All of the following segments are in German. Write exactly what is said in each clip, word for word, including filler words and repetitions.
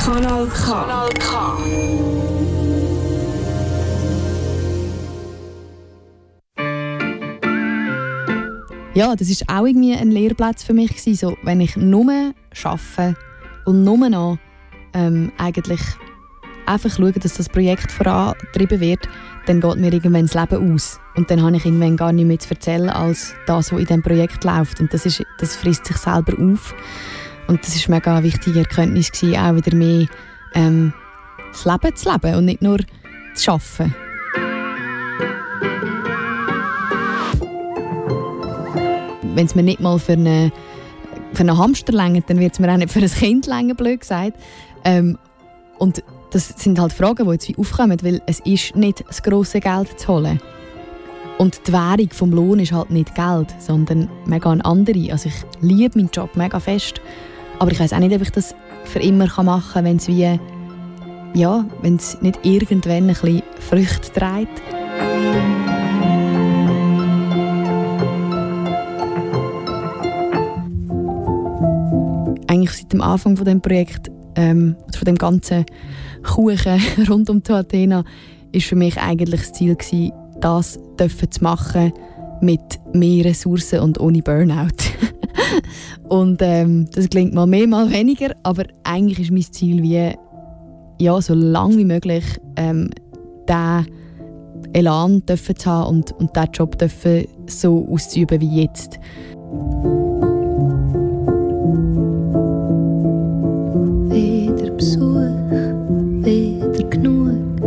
Kanal K. Kanal K. Ja, das war auch irgendwie ein Lehrplatz für mich gewesen, so, wenn ich nur arbeite und nur noch ähm, eigentlich einfach schaue, dass das Projekt vorangetrieben wird, dann geht mir irgendwann das Leben aus. Und dann habe ich irgendwann gar nicht mehr zu erzählen, als das, was in diesem Projekt läuft. Und das, ist, das frisst sich selber auf. Und das war eine mega wichtige Erkenntnis gewesen, auch wieder mehr ähm, das Leben zu leben und nicht nur zu arbeiten. Wenn es mir nicht mal für einen, für einen Hamster reicht, dann wird es mir auch nicht für ein Kind reichen, blöd gesagt. Ähm, und das sind halt Fragen, die jetzt wie aufkommen, weil es ist nicht das grosse Geld zu holen. Und die Währung vom Lohn ist halt nicht Geld, sondern mega eine andere. Also ich liebe meinen Job mega fest, aber ich weiss auch nicht, ob ich das für immer machen kann, wenn es wie, ja, wenn es nicht irgendwann ein bisschen Früchte trägt. Eigentlich seit dem Anfang von dem Projekt, ähm, von dem ganzen Kuchen rund um die Athena, ist für mich eigentlich das Ziel gewesen, das dürfen zu machen mit mehr Ressourcen und ohne Burnout. Und ähm, das klingt mal mehr, mal weniger, aber eigentlich ist mein Ziel wie, ja, so lange wie möglich ähm, diesen Elan dürfen zu haben und, und diesen Job dürfen so auszuüben wie jetzt. Weder Besuch, weder genug.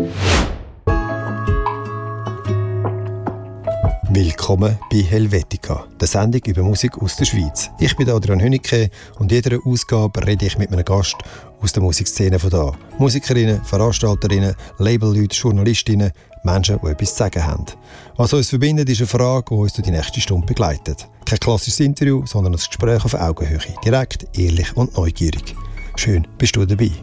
Willkommen bei Helvetica, der Sendung über Musik aus der Schweiz. Ich bin Adrian Hünike und in jeder Ausgabe rede ich mit einem Gast aus der Musikszene von da. Musikerinnen, Veranstalterinnen, Labelleute, Journalistinnen, Menschen, die etwas zu sagen haben. Was uns verbindet, ist eine Frage, die uns durch die nächste Stunde begleitet. Kein klassisches Interview, sondern ein Gespräch auf Augenhöhe. Direkt, ehrlich und neugierig. Schön, bist du dabei.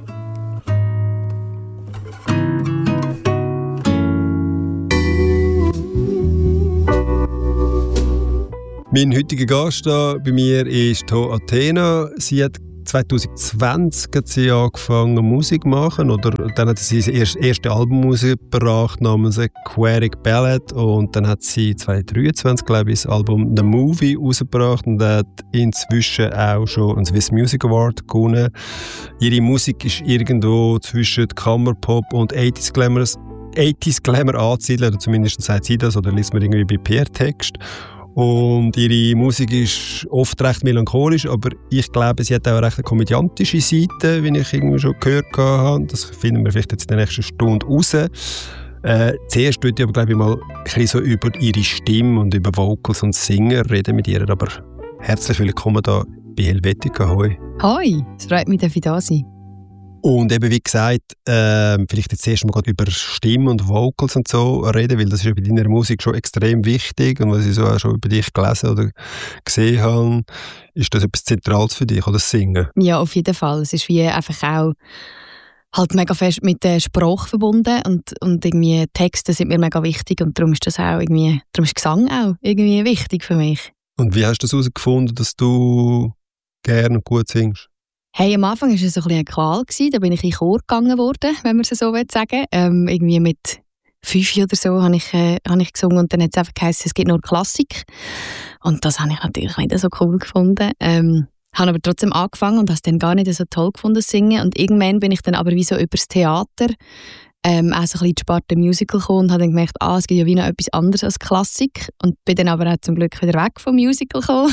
Mein heutiger Gast hier bei mir ist To Athena. Sie hat zwanzig zwanzig hat sie angefangen Musik zu machen, oder dann hat sie ihr erstes Album rausgebracht namens Aquatic Ballad, und dann hat sie zwanzig dreiundzwanzig, glaube ich, das Album The Movie rausgebracht und hat inzwischen auch schon einen Swiss Music Award gewonnen. Ihre Musik ist irgendwo zwischen Kammerpop und achtziger Glamour, achtziger Glamour anzusiedeln, oder zumindest sagt sie das, oder liest man irgendwie bei P R-Text. Und ihre Musik ist oft recht melancholisch, aber ich glaube, sie hat auch eine recht komödiantische Seite, wie ich irgendwie schon gehört habe. Das finden wir vielleicht jetzt in der nächsten Stunde raus. Äh, zuerst würde ich aber, glaube ich, mal ein bisschen so über ihre Stimme und über Vocals und Singer reden mit ihr. Aber herzlich willkommen hier bei Helvetica. Hoi. Hoi, es freut mich, dass ich da sein. Und eben, wie gesagt, äh, vielleicht jetzt erst mal gerade über Stimme und Vocals und so reden, weil das ist ja bei deiner Musik schon extrem wichtig, und was ich so auch schon über dich gelesen oder gesehen habe, ist das etwas Zentrales für dich, oder das Singen? Ja, auf jeden Fall. Es ist wie einfach auch halt mega fest mit der Sprache verbunden, und, und irgendwie Texte sind mir mega wichtig, und darum ist das auch irgendwie, darum ist Gesang auch irgendwie wichtig für mich. Und wie hast du das herausgefunden, dass du gerne und gut singst? Hey, am Anfang war es so ein bisschen eine Qual. Da bin ich in den Chor gegangen worden, wenn man es so sagen will. Ähm, irgendwie mit fünf oder so habe ich, äh, habe ich gesungen, und dann hat es einfach geheißen, es gibt nur Klassik. Und das habe ich natürlich nicht so cool gefunden. Ähm, habe aber trotzdem angefangen und habe es dann gar nicht so toll gefunden, singen. Und irgendwann bin ich dann aber wie so übers Theater ähm, auch so ein bisschen in die Sparte Musical gekommen und habe dann gemerkt, ah, es gibt ja wie noch etwas anderes als Klassik. Und bin dann aber auch zum Glück wieder weg vom Musical gekommen.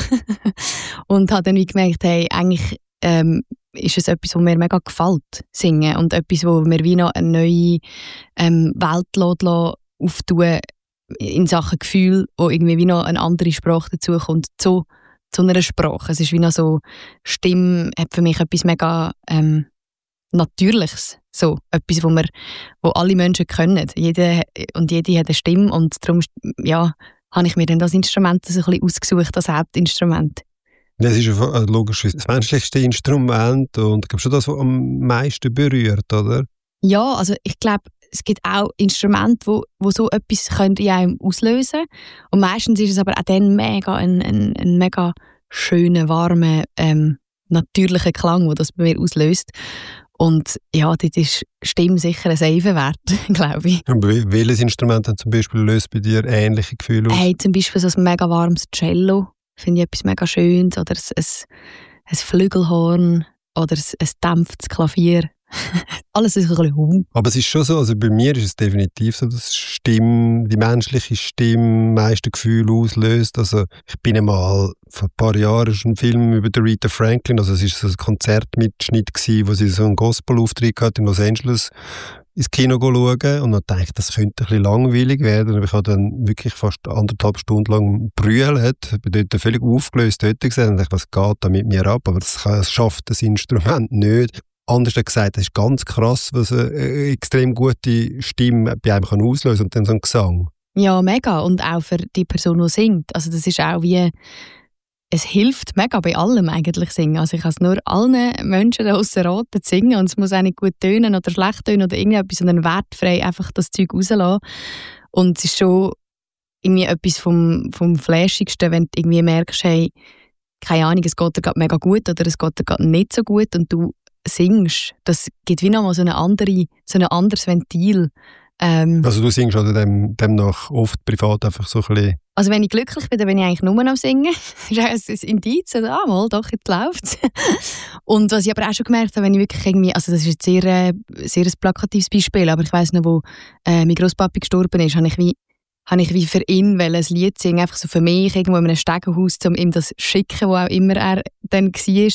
Und habe dann wie gemerkt, hey, eigentlich Ähm, ist es etwas, was mir mega gefällt, singen, und etwas, wo mir wie noch eine neue ähm, Welt lässt, auftun in Sachen Gefühl, wo irgendwie wie noch eine andere Sprache dazukommt zu, zu einer Sprache. Es ist wie noch so, Stimme hat für mich etwas mega ähm, Natürliches, so etwas, wo, wir, wo alle Menschen können. Jede und jede hat eine Stimme, und darum ja, habe ich mir dann das Instrument so ein bisschen ausgesucht, das Hauptinstrument. Das ist ja logisch das menschlichste Instrument, und ich glaube schon das, was am meisten berührt, oder? Ja, also ich glaube, es gibt auch Instrumente, wo, wo so etwas in einem auslösen können. Und meistens ist es aber auch dann mega ein, ein, ein mega schöner, warmer, ähm, natürlicher Klang, der das bei mir auslöst. Und ja, dort ist Stimme sicher ein Seifen-Wert, glaube ich. Und welches Instrument hat zum Beispiel löst bei dir ähnliche Gefühle aus? Hey, zum Beispiel so ein mega warmes Cello, finde ich etwas mega Schönes. Oder ein, ein, ein Flügelhorn oder ein, ein dämpftes Klavier. Alles ist ein bisschen hum. Aber es ist schon so, also bei mir ist es definitiv so, dass Stimme, die menschliche Stimme meiste Gefühle auslöst. Also ich bin einmal vor ein paar Jahren ein Film über die Aretha Franklin, also es ist so ein Konzertmitschnitt gewesen, wo sie so einen Gospel-Auftritt hat in Los Angeles, ins Kino schauen und dann dachte ich, das könnte ein bisschen langweilig werden. Und ich habe dann wirklich fast anderthalb Stunden lang brüllt, bin dort völlig aufgelöst dort gesehen und dachte, was geht da mit mir ab? Aber das, kann, das schafft das Instrument nicht. Anders gesagt, es ist ganz krass, was eine extrem gute Stimme bei einem kann auslösen und dann so ein Gesang. Ja, mega. Und auch für die Person, die singt. Also das ist auch wie, es hilft mega bei allem eigentlich singen. Also ich kann es nur allen Menschen draussen raten zu singen und es muss auch nicht gut tönen oder schlecht tönen oder irgendetwas, sondern wertfrei einfach das Zeug rauslassen. Und es ist schon irgendwie etwas vom, vom Flashigsten, wenn du irgendwie merkst, hey, keine Ahnung, es geht dir gerade mega gut oder es geht dir gerade nicht so gut und du singst, das gibt wie nochmal so, eine andere, so ein anderes Ventil. Ähm, also du singst oder dem, demnach oft privat einfach so ein bisschen... Also wenn ich glücklich bin, dann bin ich eigentlich nur am Singen. Das ist ein Indiz, oder? Ah, mal, doch, jetzt läuft's. Und was ich aber auch schon gemerkt habe, wenn ich wirklich irgendwie, also das ist jetzt sehr, äh, sehr ein plakatives Beispiel, aber ich weiss noch, wo äh, mein Grosspapi gestorben ist, habe ich wie habe ich wie für ihn ein Lied singen, einfach so für mich, irgendwo in einem Stegenhaus, um ihm das zu schicken, wo auch immer er dann war.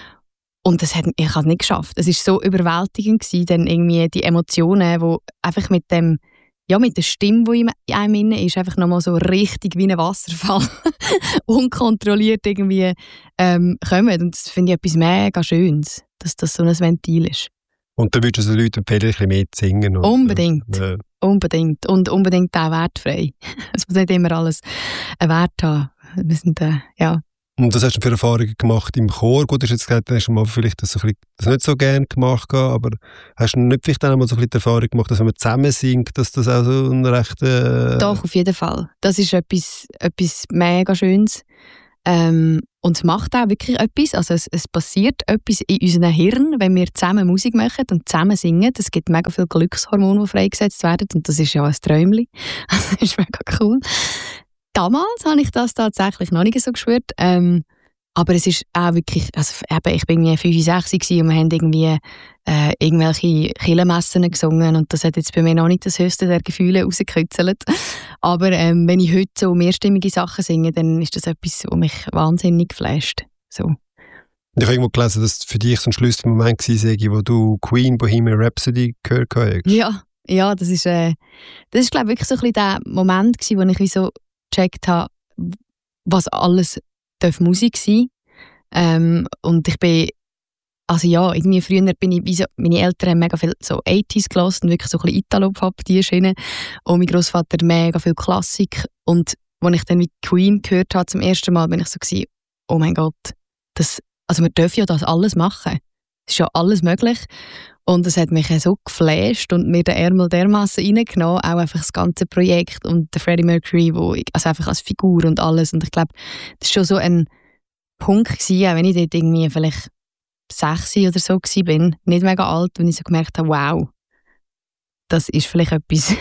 Und das hat, ich habe es nicht geschafft. Es war so überwältigend gewesen, dann irgendwie die Emotionen, die einfach mit dem, ja, mit der Stimme, die in einem inne ist, einfach nochmal so richtig wie ein Wasserfall unkontrolliert irgendwie ähm, kommen. Und das finde ich etwas mega Schönes, dass das so ein Ventil ist. Und dann würdest du den Leuten empfehlen, ein bisschen mehr zu singen? Oder? Unbedingt. Ja. Unbedingt. Und unbedingt auch wertfrei. Es muss nicht immer alles einen Wert haben. Wir sind, äh, ja. Und was hast du für Erfahrungen gemacht im Chor? Gut, du hast jetzt gesagt, du hast mal vielleicht das, so ein bisschen, das nicht so gerne gemacht, aber hast du nicht vielleicht auch mal so ein bisschen die Erfahrung gemacht, dass wenn man zusammen singt, dass das auch so ein recht... Äh Doch, auf jeden Fall. Das ist etwas, etwas mega Schönes. Ähm, und es macht auch wirklich etwas. Also es, es passiert etwas in unserem Hirn, wenn wir zusammen Musik machen und zusammen singen. Es gibt mega viele Glückshormone, die freigesetzt werden. Und das ist ja ein Träumchen. Das ist mega cool. Damals habe ich das tatsächlich noch nicht so gespürt. Ähm, aber es ist auch wirklich, also eben, ich war irgendwie fünf, sechs und wir haben irgendwie äh, irgendwelche Kirchenmessen gesungen und das hat jetzt bei mir noch nicht das höchste der Gefühle rausgekützelt. Aber ähm, wenn ich heute so mehrstimmige Sachen singe, dann ist das etwas, was mich wahnsinnig flasht. So. Ich habe irgendwo gelesen, dass das für dich so ein Schlüsselmoment war, wo du Queen Bohemian Rhapsody gehört hast. Ja, ja, das ist, äh, das ist glaube ich wirklich so ein bisschen der Moment gewesen, wo ich wie so gecheckt habe, was alles darf Musik sein. Ähm, und ich bin, also ja, irgendwie früher bin ich, wie so, meine Eltern haben mega viel so achtziger gehört und wirklich so ein bisschen Italo-Pop, die Schiene. Und mein Grossvater mega viel Klassik. Und als ich dann wie Queen gehört habe zum ersten Mal, bin ich so gewesen, oh mein Gott, das, also wir dürfen ja das alles machen. Es ist ja alles möglich. Und es hat mich so geflasht und mir den Ärmel dermassen reingenommen, auch einfach das ganze Projekt und der Freddie Mercury, wo ich, also einfach als Figur und alles. Und ich glaube, das war schon so ein Punkt gewesen, auch wenn ich dort irgendwie vielleicht sechs oder so gewesen bin, nicht mega alt, wenn ich so gemerkt habe, wow, das ist vielleicht etwas.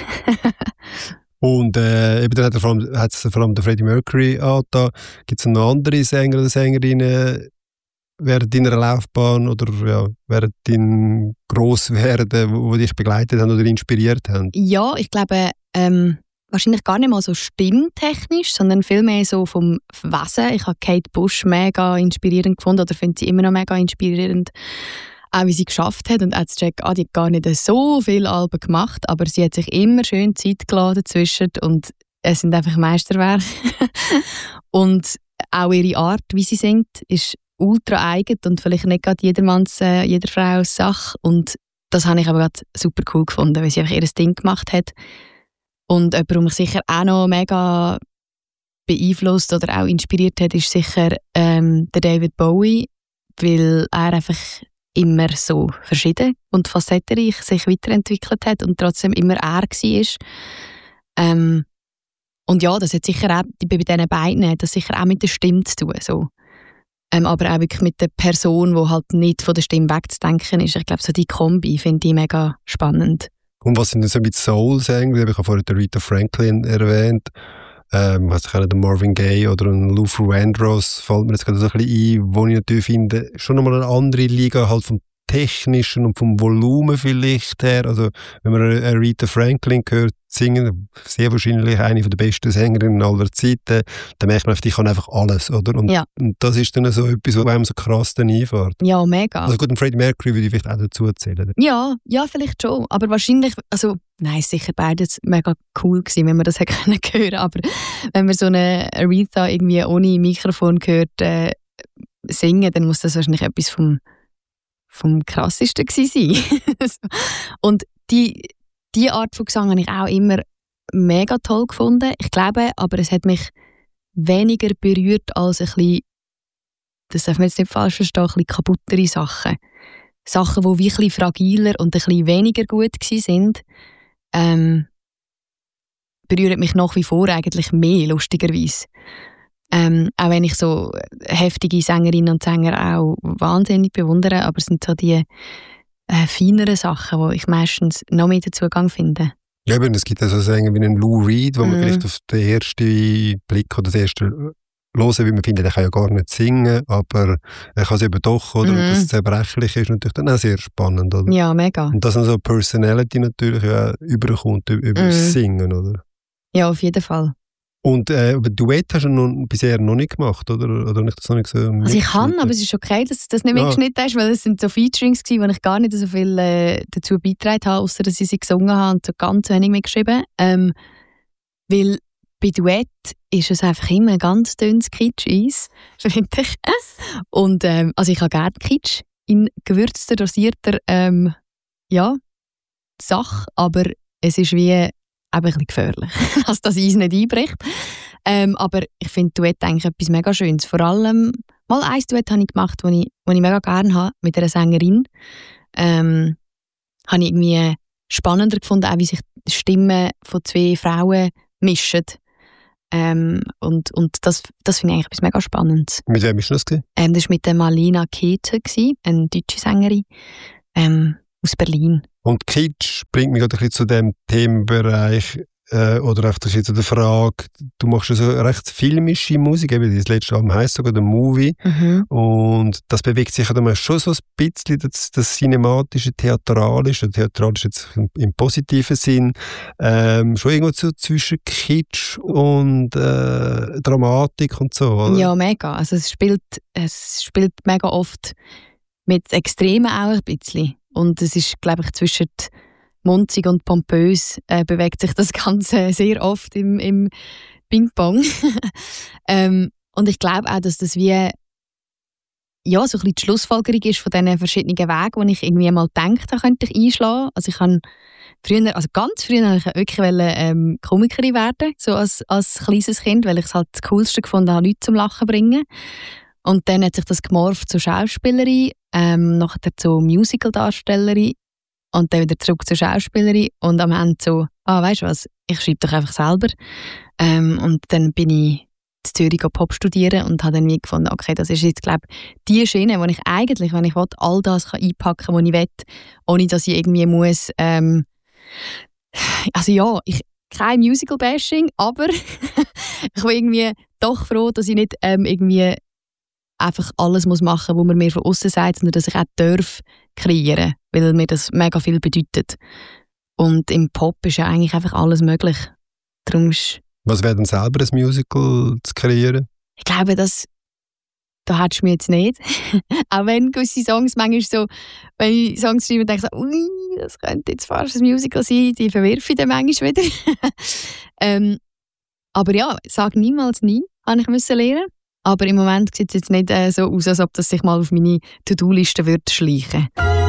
Und äh, eben dann hat es vor allem, hat's vor allem der Freddie Mercury angetan. Gibt es noch andere Sänger oder Sängerinnen während deiner Laufbahn oder ja, während deinem Grosswerden, die dich begleitet haben oder inspiriert haben? Ja, ich glaube, ähm, wahrscheinlich gar nicht mal so stimmtechnisch, sondern vielmehr so vom Wesen. Ich habe Kate Bush mega inspirierend gefunden oder finde sie immer noch mega inspirierend, auch wie sie geschafft hat. Und als Jack, ah, die hat gar nicht so viele Alben gemacht, aber sie hat sich immer schön Zeit gelassen dazwischen und es sind einfach Meisterwerke. Und auch ihre Art, wie sie singt, ist ultra eigen und vielleicht nicht gerade jedermanns, äh, jeder Frau Sache. Und das habe ich aber gerade super cool gefunden, weil sie einfach ihr Ding gemacht hat. Und jemand, der mich sicher auch noch mega beeinflusst oder auch inspiriert hat, ist sicher ähm, der David Bowie, weil er einfach immer so verschieden und facettenreich sich weiterentwickelt hat und trotzdem immer er war. Ähm, und ja, das hat sicher auch bei diesen beiden hat das sicher auch mit der Stimme zu tun. So. ähm, aber auch wirklich mit der Person, die halt nicht von der Stimme wegzudenken ist. Ich glaube, so die Kombi finde ich mega spannend. Und was sind denn so mit Soul-Sänger? Ich habe vorhin Aretha Franklin erwähnt. Ähm, was ich auch den Marvin Gaye oder einen Luther Vandross fällt mir jetzt gerade so ein bisschen ein, wo ich natürlich finde, schon nochmal eine andere Liga halt vom Technischen und vom Volumen vielleicht her. Also wenn man Aretha Franklin hört singen, sehr wahrscheinlich eine der besten Sängerinnen aller Zeiten, dann merkt man, die kann einfach alles, oder? Und, ja. und das ist dann so etwas, was einem so krass dann einfährt. Ja, mega. Also gut, den Freddie Mercury würde ich vielleicht auch dazu erzählen. Ja, ja, vielleicht schon. Aber wahrscheinlich, also nein, sicher beides mega cool gewesen, wenn man das hätte hören können. Aber wenn man so eine Aretha irgendwie ohne Mikrofon hört äh, singen, dann muss das wahrscheinlich etwas vom vom krassesten gewesen sein. Und die, die Art von Gesang habe ich auch immer mega toll gefunden. Ich glaube, aber es hat mich weniger berührt als ein bisschen, das darf man jetzt nicht falsch verstehen, ein bisschen kaputtere Sachen. Sachen, die wie ein bisschen fragiler und ein bisschen weniger gut waren, ähm, berühren mich nach wie vor eigentlich mehr, lustigerweise. Ähm, auch wenn ich so heftige Sängerinnen und Sänger auch wahnsinnig bewundere, aber es sind so die äh, feineren Sachen, wo ich meistens noch mehr den Zugang finde. Ja, aber es gibt auch so Sänger wie einen Lou Reed, wo mm. man vielleicht auf den ersten Blick oder das erste hören, wie man findet, er kann ja gar nicht singen, aber er kann es eben doch, oder? Mm. Und das zerbrechlich ist natürlich dann auch sehr spannend, oder? Ja, mega. Und dass dann so Personality natürlich ja überkommt über mm. das Singen, oder? Ja, auf jeden Fall. Und äh, aber Duett hast du noch, bisher noch nicht gemacht, oder? Oder nicht das noch nicht so also ich kann, aber es ist okay, dass du das nicht mitgeschnitten ja. hast, weil es sind so Featurings gewesen, wo ich gar nicht so viel äh, dazu beigetragen habe, außer dass ich sie gesungen habe und so ganz wenig mitgeschrieben. Ähm, weil bei Duett ist es einfach immer ein ganz dünnes Kitsch-Eis, finde ich. Und ähm, also ich habe gerne Kitsch in gewürzter, dosierter ähm, ja, Sache, aber es ist wie eben ein bisschen gefährlich, dass das Eis nicht einbricht. Ähm, aber ich finde Duett eigentlich etwas mega Schönes. Vor allem, mal ein Duett habe ich gemacht, das ich, ich mega gerne habe, mit einer Sängerin. Ähm, habe ich irgendwie spannender gefunden, auch wie sich die Stimmen von zwei Frauen mischen. Ähm, und und das, das finde ich eigentlich etwas mega Spannendes. Mit wem war das? Ähm, das war mit der Marlena Kete, eine deutsche Sängerin ähm, aus Berlin. Und Kitsch bringt mich gerade ein bisschen zu dem Themenbereich, äh, oder einfach das ist jetzt die Frage, du machst ja so recht filmische Musik, eben das letzte Album heisst sogar «The Movie», mhm. und das bewegt sich dann schon so ein bisschen das, das cinematische, theatralische, theatralisch jetzt im, im positiven Sinn, ähm, schon irgendwo so zwischen Kitsch und äh, Dramatik und so, oder? Ja, mega. Also es spielt, es spielt mega oft mit Extremen auch ein bisschen. Und es ist, glaube ich, zwischen munzig und pompös äh, bewegt sich das Ganze sehr oft im, im Ping-Pong. ähm, und ich glaube auch, dass das wie ja, so ein bisschen die Schlussfolgerung ist von diesen verschiedenen Wegen, die ich irgendwie mal gedacht habe, könnte ich einschlagen. Also ich habe früher, also ganz früher wollte ich wirklich ähm, Komikerin werden, so als, als kleines Kind, weil ich es halt das Coolste gefunden habe, Leute zum Lachen zu bringen. Und dann hat sich das gemorpht zur Schauspielerin, ähm, nachher zur Musical-Darstellerin und dann wieder zurück zur Schauspielerin und am Ende so, ah, weißt du was, ich schreibe doch einfach selber. Ähm, und dann bin ich in Zürich Pop studieren und habe dann wie gefunden, okay, das ist jetzt, glaube ich, die Schiene, wo ich eigentlich, wenn ich will, all das kann einpacken kann, was ich will, ohne dass ich irgendwie muss, ähm, also ja, ich kein Musical-Bashing, aber ich bin irgendwie doch froh, dass ich nicht ähm, irgendwie einfach alles muss machen, was man mir von außen sagt, sondern dass ich auch darf kreieren, weil mir das mega viel bedeutet. Und im Pop ist ja eigentlich einfach alles möglich. Darum ist Was wäre denn selber ein Musical zu kreieren? Ich glaube, das da hättest du mich jetzt nicht. Auch wenn gewisse Songs manchmal so, wenn ich Songs schreibe, denke ich so, ui, das könnte jetzt fast ein Musical sein, die verwerfe ich dann manchmal wieder. ähm, aber ja, sag niemals nie, habe ich müssen lernen. Aber im Moment sieht es jetzt nicht äh, so aus, als ob das sich mal auf meine To-Do-Liste würde schleichen würde.